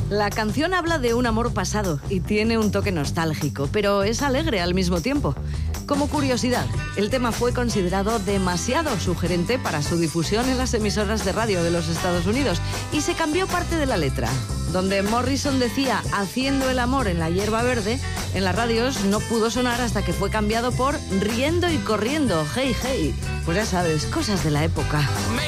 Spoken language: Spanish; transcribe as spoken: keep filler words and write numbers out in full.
La canción habla de un amor pasado y tiene un toque nostálgico, pero es alegre al mismo tiempo. Como curiosidad, el tema fue considerado demasiado sugerente para su difusión en las emisoras de radio de los Estados Unidos y se cambió parte de la letra. Donde Morrison decía haciendo el amor en la hierba verde, en las radios no pudo sonar hasta que fue cambiado por riendo y corriendo, hey hey. Pues ya sabes, cosas de la época.